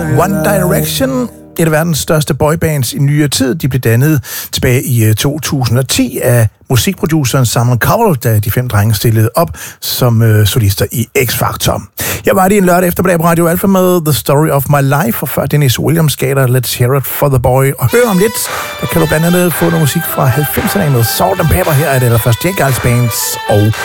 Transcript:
One Direction, et af verdens største boybands i nyere tid. De blev dannet tilbage i 2010 af musikproduceren Simon Cowell, da de 5 drenge stillede op som solister i X-Factor. Jeg var det en lørdag eftermiddag på Radio Alpha med The Story of My Life, og før Dennis Williams gav dig Let's Hear It for the Boy. Og hør om lidt, der kan du blandt andet få noget musik fra 90'erne med Salt and Pepper. Her er det allerførst Jack Giles Bands og